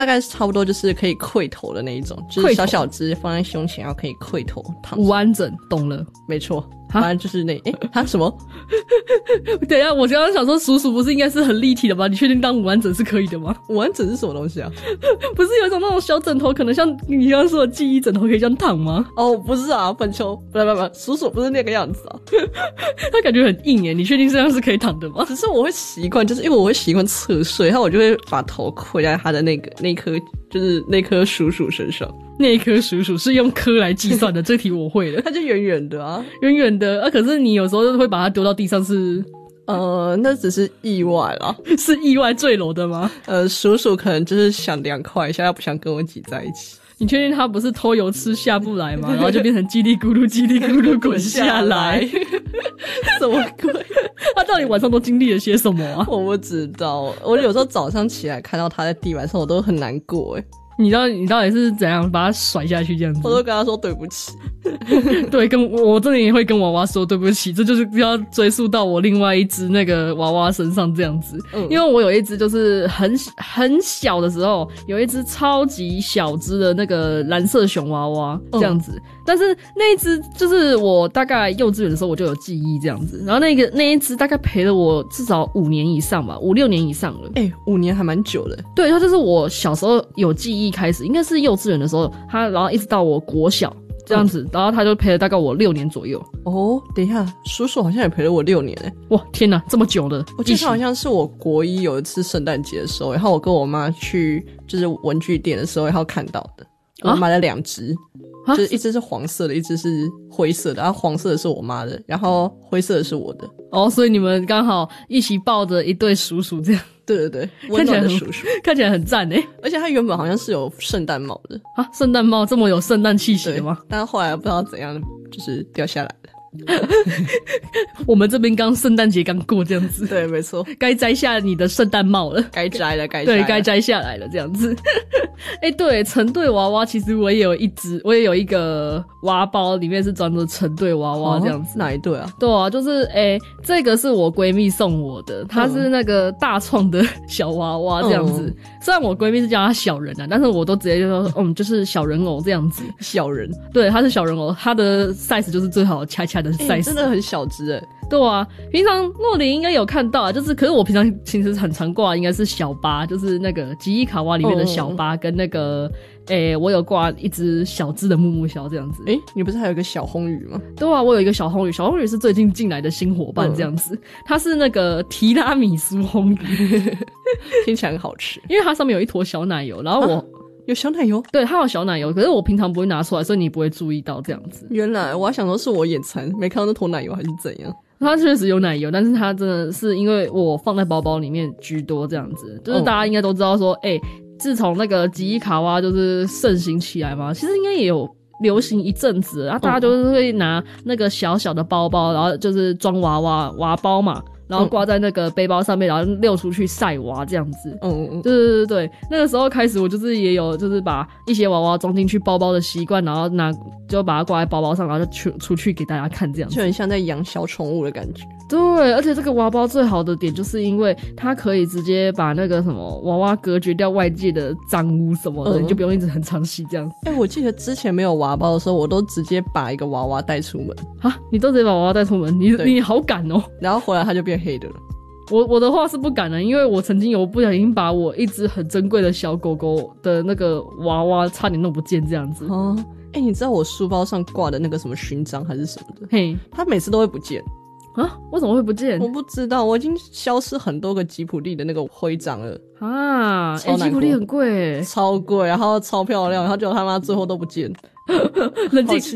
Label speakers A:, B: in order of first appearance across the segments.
A: 大概差不多就是可以跪头的那一种，就是小小只放在胸前，然后可以跪头躺。
B: 午安枕，懂了，
A: 没错。反正就是他什么？
B: 等一下，我刚刚想说，叔叔不是应该是很立体的吗？你确定当午安枕是可以的吗？
A: 午安枕是什么东西啊？
B: 不是有一种那种小枕头，可能像你刚刚说的记忆枕头，可以这样躺吗？
A: 哦，不是啊，本球，不，叔叔不是那个样子啊。
B: 他感觉很硬耶，你确定这样是可以躺的吗？
A: 只是我会习惯，就是因为我会习惯侧睡，然后我就会把头跪在他的那颗，就是那颗鼠鼠身上。
B: 那一颗鼠鼠是用颗来计算的，这题我会了。
A: 它就圆圆的啊，
B: 圆圆的啊。可是你有时候会把它丢到地上是？
A: 那只是意外啦。
B: 是意外坠楼的吗？
A: 鼠鼠可能就是想凉快一下，他不想跟我挤在一起。
B: 你确定他不是偷油吃下不来吗？然后就变成叽里咕噜叽里咕噜滚下来？
A: 什么鬼？
B: 他到底晚上都经历了些什么啊？
A: 我不知道。我有时候早上起来看到他在地板上，我都很难过耶。
B: 你到底是怎样把他甩下去这样子？
A: 我都跟他说对不起。
B: 对，我真的也会跟娃娃说对不起，这就是要追溯到我另外一只那个娃娃身上这样子。因为我有一只就是很小的时候，有一只超级小只的那个蓝色熊娃娃这样子。但是那一只就是我大概幼稚园的时候我就有记忆这样子，然后那一只大概陪了我至少5年以上吧，5、6年以上了。
A: 5年还蛮久的。
B: 对，它就是我小时候有记忆开始，应该是幼稚园的时候，然后一直到我国小这样子，然后他就陪了大概我6年左右。
A: 哦，等一下，叔叔好像也陪了我6年耶。
B: 哇，天哪，这么久的！
A: 我记得好像是我国一有一次圣诞节的时候，然后我跟我妈去就是文具店的时候，然后看到的。我买了2只。就是一只是黄色的，一只是灰色的，然后黄色的是我妈的，然后灰色的是我的。
B: 哦，所以你们刚好一起抱着一对鼠鼠这样。
A: 对对对，温暖的鼠鼠，
B: 看起来很赞诶。
A: 而且它原本好像是有圣诞帽的
B: 啊，圣诞帽这么有圣诞气息的吗？
A: 但后来不知道怎样，就是掉下来了。
B: 我们这边刚圣诞节刚过这样子。
A: 对，没错，
B: 该摘下你的圣诞帽了，
A: 该摘了，
B: 对，该摘下来了这样子。对，成对娃娃其实我也有一个娃包，里面是装着成对娃娃这样子。
A: 哪一对啊？
B: 对啊，就是这个是我闺蜜送我的，她是那个大创的小娃娃这样子。虽然我闺蜜是叫她小人啊，但是我都直接就说就是小人偶这样子。
A: 小人，
B: 对，她是小人偶，她的 size 就是最好恰恰的 size，
A: 真的很小只耶。
B: 对啊，平常诺里应该有看到啊，就是可是我平常其实很常挂应该是小八，就是那个吉伊卡哇里面的小八，跟那个我有挂一只小只的木木枭这样子。
A: 你不是还有一个小红鱼吗？
B: 对啊，我有一个小红鱼，小红鱼是最近进来的新伙伴这样子。它是那个提拉米苏红鱼，
A: 听起来很好吃，
B: 因为它上面有一坨小奶油，然后
A: 有小奶油？对，
B: 它有小奶油，可是我平常不会拿出来，所以你不会注意到这样子。
A: 原来我还想说是我眼馋，没看到那坨奶油还是怎样。
B: 它确实有奶油，但是它真的是因为我放在包包里面居多这样子。就是大家应该都知道说自从那个吉伊卡哇就是盛行起来嘛，其实应该也有流行一阵子，然后大家就是会拿那个小小的包包，然后就是装娃包嘛，然后挂在那个背包上面，然后溜出去晒娃这样子。对，那个时候开始我就是也有就是把一些娃娃装进去包包的习惯，然后就把它挂在包包上，然后就出去给大家看这样子，
A: 就很像在养小宠物的感觉。
B: 对，而且这个娃包最好的点就是因为它可以直接把那个什么娃娃隔绝掉外界的脏污什么的，你就不用一直很常洗这样。
A: 我记得之前没有娃包的时候，我都直接把一个娃娃带出门。
B: 啊，你都直接把娃娃带出门？你好敢哦！
A: 然后回来它就变黑的了。
B: 我的话是不敢的，因为我曾经有不小心把我一只很珍贵的小狗狗的那个娃娃差点弄不见这样子。
A: 你知道我书包上挂的那个什么勋章还是什么的？
B: 嘿，
A: 它每次都会不见
B: 啊？为什么会不见？
A: 我不知道，我已经消失很多个吉普力的那个徽章了
B: 啊！吉普力很贵，
A: 超贵，然后超漂亮，然后结果他妈最后都不见。
B: 冷静，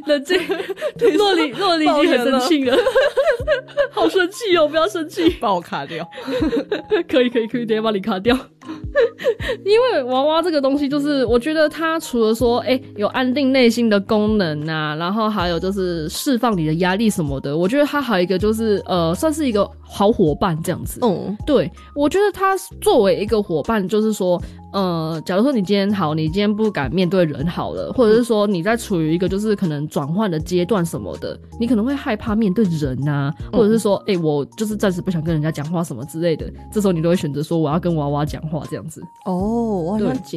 B: 洛里已经很生气了，好生气哦！不要生气，
A: 把我卡掉。
B: 可以，等一下把你卡掉。因为娃娃这个东西，就是我觉得它除了说有安定内心的功能啊，然后还有就是释放你的压力什么的，我觉得它还有一个就是算是一个好伙伴这样子。对，我觉得它作为一个伙伴，就是说假如说你今天不敢面对人好了，或者是说你在处于一个就是可能转换的阶段什么的，你可能会害怕面对人啊，或者是说我就是暂时不想跟人家讲话什么之类的，这时候你都会选择说我要跟娃娃讲话这样子。
A: 哦，我好像